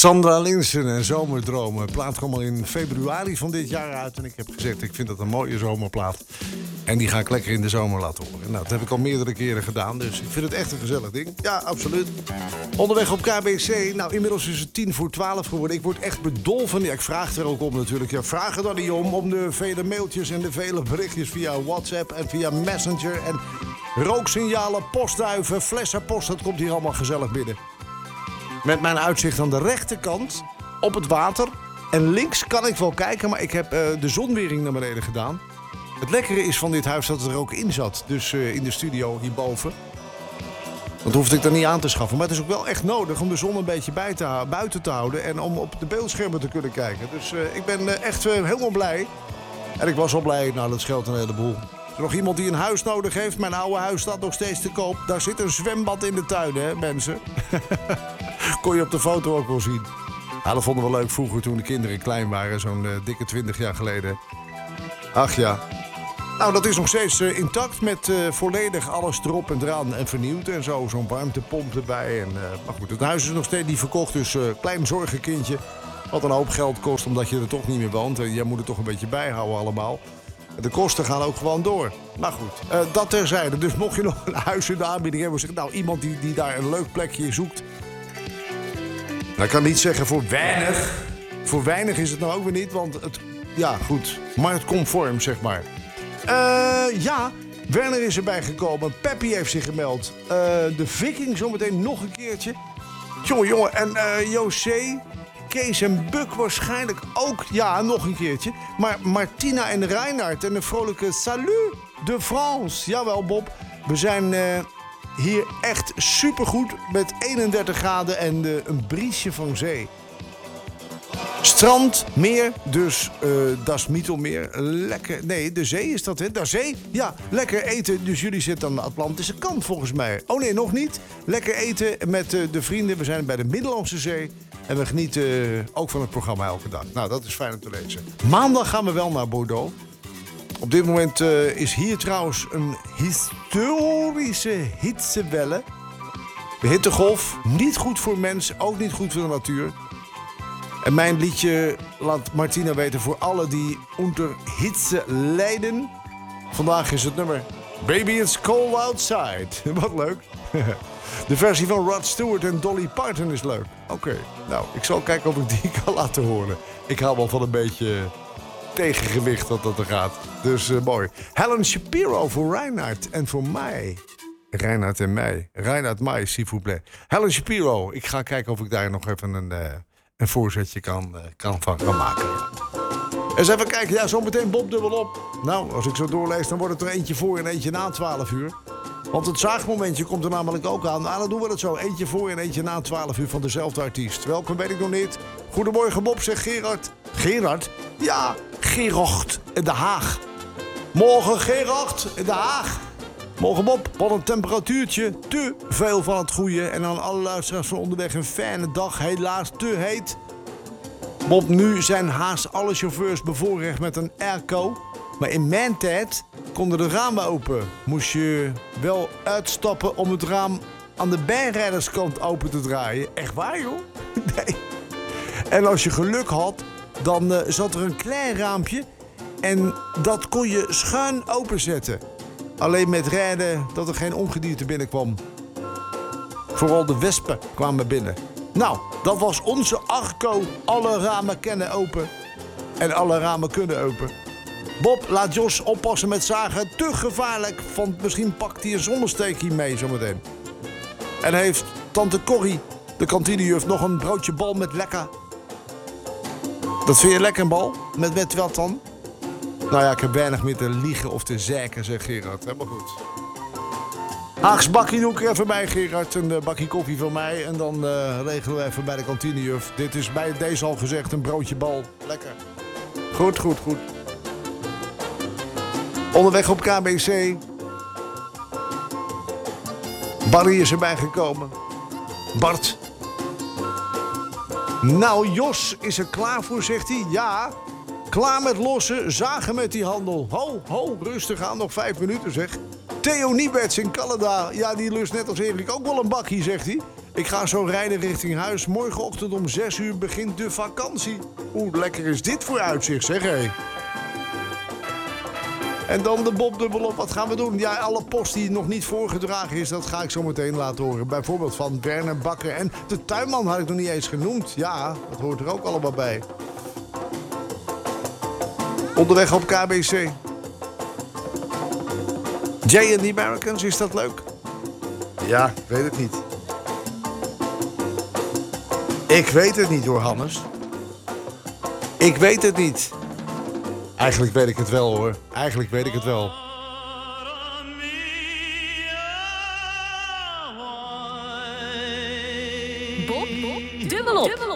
Sandra Linssen en Zomerdromen. Plaat kwam al in februari van dit jaar uit. En ik heb gezegd, ik vind dat een mooie zomerplaat. En die ga ik lekker in de zomer laten horen. Nou, dat heb ik al meerdere keren gedaan. Dus ik vind het echt een gezellig ding. Ja, absoluut. Onderweg op KBC. Nou, inmiddels is het 11:50 geworden. Ik word echt bedolven. Ja, ik vraag er ook om natuurlijk. Ja, vraag er dan niet om de vele mailtjes en de vele berichtjes via WhatsApp en via Messenger. En rooksignalen, postduiven, flessenpost. Dat komt hier allemaal gezellig binnen. Met mijn uitzicht aan de rechterkant op het water. En links kan ik wel kijken, maar ik heb de zonwering naar beneden gedaan. Het lekkere is van dit huis dat het er ook in zat. Dus in de studio hierboven. Dat hoefde ik er niet aan te schaffen. Maar het is ook wel echt nodig om de zon een beetje buiten te houden. En om op de beeldschermen te kunnen kijken. Dus ik ben echt helemaal blij. En ik was al blij. Nou, dat scheelt een heleboel. Is er nog iemand die een huis nodig heeft? Mijn oude huis staat nog steeds te koop. Daar zit een zwembad in de tuin, hè, mensen? Kon je op de foto ook wel zien. Ja, dat vonden we leuk vroeger toen de kinderen klein waren. Zo'n dikke 20 jaar geleden. Ach ja. Nou, dat is nog steeds intact met volledig alles erop en eraan en vernieuwd en zo. Zo'n warmtepomp erbij. En, maar goed, het huis is nog steeds niet verkocht. Dus klein zorgenkindje. Wat een hoop geld kost omdat je er toch niet meer woont. En jij moet het toch een beetje bijhouden allemaal. De kosten gaan ook gewoon door. Maar goed, dat terzijde. Dus mocht je nog een huis in de aanbieding hebben... zeg, nou, iemand die daar een leuk plekje zoekt... Nou, ik kan niet zeggen voor weinig. Voor weinig is het nou ook weer niet, want het... Ja, goed, marktconform, zeg maar. Ja, Werner is erbij gekomen. Peppy heeft zich gemeld. De Viking zometeen nog een keertje. Jongen. En José... Kees en Buk waarschijnlijk ook, ja, nog een keertje. Maar Martina en Reinhard en een vrolijke Salut de France. Jawel, Bob. We zijn hier echt supergoed met 31 graden en een briesje van zee. Strand, meer, dus das Mittelmeer. Lekker, nee, de zee is dat, hè? De zee, ja, lekker eten. Dus jullie zitten aan de Atlantische kant, volgens mij. Oh nee, nog niet. Lekker eten met de vrienden. We zijn bij de Middellandse Zee. En we genieten ook van het programma elke dag. Nou, dat is fijn om te lezen. Maandag gaan we wel naar Bordeaux. Op dit moment is hier trouwens een historische hitzewelle. De hittegolf, niet goed voor mensen, ook niet goed voor de natuur. En mijn liedje laat Martina weten voor alle die onder hitze lijden. Vandaag is het nummer Baby It's Cold Outside. Wat leuk. De versie van Rod Stewart en Dolly Parton is leuk. Oké, nou, ik zal kijken of ik die kan laten horen. Ik hou wel van een beetje tegengewicht dat er gaat. Dus mooi. Helen Shapiro voor Reinhard en voor mij. Reinhard en mij. Reinhard mij, s'il vous plaît. Helen Shapiro. Ik ga kijken of ik daar nog even een voorzetje kan maken. Eens even kijken. Ja, zometeen Bob dubbel op. Nou, als ik zo doorlees, dan wordt het er eentje voor en eentje na 12 uur. Want het zaagmomentje komt er namelijk ook aan. Nou, dan doen we het zo. Eentje voor en eentje na 12 uur van dezelfde artiest. Welkom, weet ik nog niet. Goedemorgen, Bob, zegt Gerard. Gerard? Ja, Gerard in Den Haag. Morgen, Gerard in Den Haag. Morgen, Bob. Wat een temperatuurtje. Te veel van het goede. En aan alle luisteraars van onderweg een fijne dag. Helaas te heet. Bob, nu zijn haast alle chauffeurs bevoorrecht met een airco. Maar in mijn tijd konden de ramen open. Moest je wel uitstappen om het raam aan de bijrijderskant open te draaien. Echt waar, joh? Nee. En als je geluk had, dan zat er een klein raampje. En dat kon je schuin openzetten. Alleen met rijden dat er geen ongedierte binnenkwam. Vooral de wespen kwamen binnen. Nou, dat was onze Arco. Alle ramen kennen open. En alle ramen kunnen open. Bob, laat Jos oppassen met zagen. Te gevaarlijk, want misschien pakt hij een zonnesteekje mee zometeen. En heeft tante Corrie, de kantinejuf, nog een broodje bal met lekker. Dat vind je lekker, een bal? Met wat dan? Nou ja, ik heb weinig meer te liegen of te zeiken, zegt Gerard. Helemaal goed. Haags bakkie doe ik er even bij, Gerard. Een bakkie koffie van mij. En dan regelen we even bij de kantinejuf. Dit is bij deze al gezegd een broodje bal. Lekker. Goed. Onderweg op KBC. Barry is erbij gekomen. Bart. Nou, Jos is er klaar voor, zegt hij. Ja, klaar met lossen, zagen met die handel. Ho, rustig aan, nog 5 minuten, zeg. Theo Nieberts in Canada. Ja, die lust net als Erik ook wel een bakkie, zegt hij. Ik ga zo rijden richting huis. Morgenochtend om 6 uur begint de vakantie. Hoe lekker is dit voor uitzicht, zeg hé. En dan de Bob dubbelop. Wat gaan we doen? Ja, alle post die nog niet voorgedragen is, dat ga ik zo meteen laten horen. Bijvoorbeeld van Werner Bakker. En de tuinman had ik nog niet eens genoemd. Ja, dat hoort er ook allemaal bij. Onderweg op KBC. Jay and the Americans, is dat leuk? Ja, ik weet het niet. Ik weet het niet hoor, Hannes. Ik weet het niet. Eigenlijk weet ik het wel hoor. Eigenlijk weet ik het wel. Bob dubbelop.